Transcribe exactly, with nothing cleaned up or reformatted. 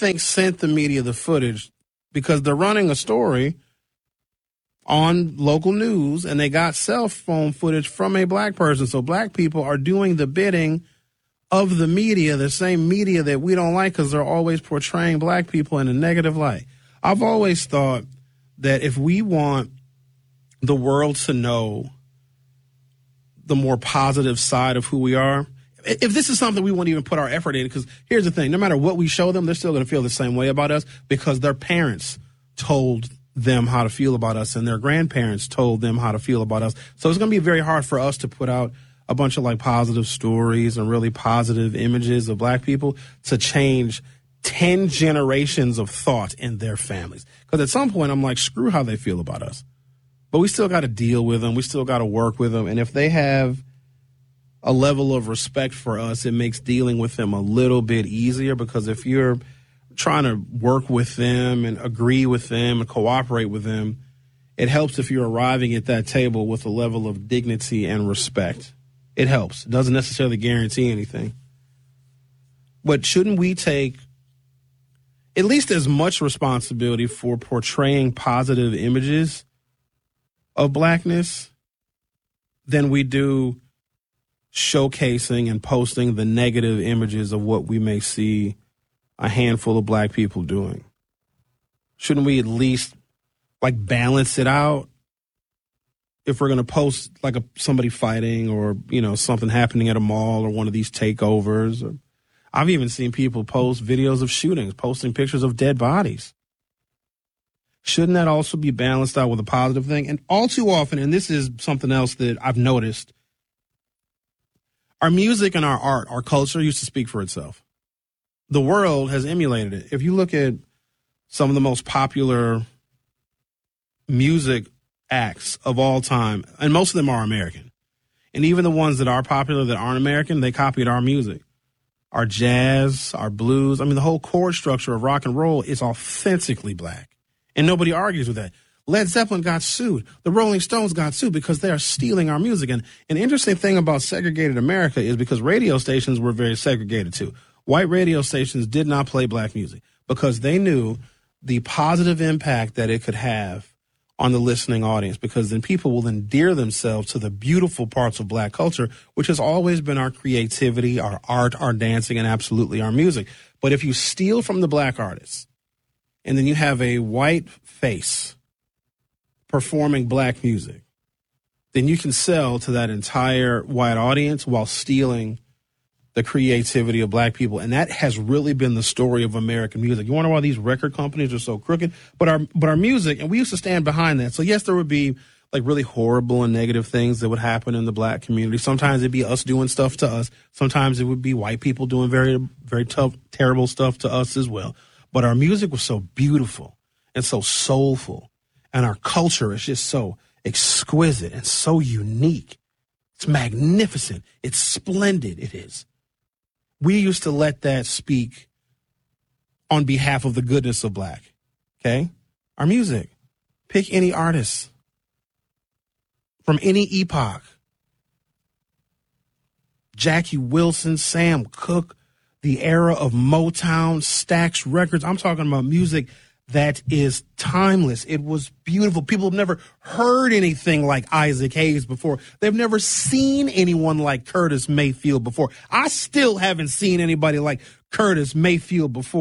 think sent the media the footage because they're running a story on local news, and they got cell phone footage from a black person. So black people are doing the bidding of the media, the same media that we don't like because they're always portraying black people in a negative light. I've always thought that if we want the world to know the more positive side of who we are, if this is something we won't even put our effort in, because here's the thing, no matter what we show them, they're still going to feel the same way about us because their parents told them how to feel about us and their grandparents told them how to feel about us. So it's going to be very hard for us to put out a bunch of like positive stories and really positive images of black people to change ten generations of thought in their families. Because at some point I'm like, screw how they feel about us. But we still got to deal with them. We still got to work with them. And if they have a level of respect for us, it makes dealing with them a little bit easier, because if you're trying to work with them and agree with them and cooperate with them, it helps if you're arriving at that table with a level of dignity and respect. It helps. It doesn't necessarily guarantee anything. But shouldn't we take at least as much responsibility for portraying positive images of blackness than we do showcasing and posting the negative images of what we may see a handful of black people doing? Shouldn't we at least like balance it out? If we're going to post like a, somebody fighting or, you know, something happening at a mall or one of these takeovers, or I've even seen people post videos of shootings, posting pictures of dead bodies. Shouldn't that also be balanced out with a positive thing? And all too often, and this is something else that I've noticed, our music and our art, our culture used to speak for itself. The world has emulated it. If you look at some of the most popular music acts of all time, and most of them are American, and even the ones that are popular that aren't American, they copied our music. Our jazz, our blues, I mean, the whole chord structure of rock and roll is authentically black, and nobody argues with that. Led Zeppelin got sued. The Rolling Stones got sued because they are stealing our music. And an interesting thing about segregated America is because radio stations were very segregated too. White radio stations did not play black music because they knew the positive impact that it could have on the listening audience, because then people will endear themselves to the beautiful parts of black culture, which has always been our creativity, our art, our dancing, and absolutely our music. But if you steal from the black artists and then you have a white face performing black music, then you can sell to that entire white audience while stealing the creativity of black people. And that has really been the story of American music. You wonder why these record companies are so crooked? But our but our music, and we used to stand behind that. So yes, there would be like really horrible and negative things that would happen in the black community. Sometimes it'd be us doing stuff to us. Sometimes it would be white people doing very, very tough, terrible stuff to us as well. But our music was so beautiful and so soulful. And our culture is just so exquisite and so unique. It's magnificent. It's splendid. It is. We used to let that speak on behalf of the goodness of black. Okay? Our music. Pick any artist from any epoch. Jackie Wilson, Sam Cooke, the era of Motown, Stax Records. I'm talking about music that is timeless. It was beautiful. People have never heard anything like Isaac Hayes before. They've never seen anyone like Curtis Mayfield before. I still haven't seen anybody like Curtis Mayfield before.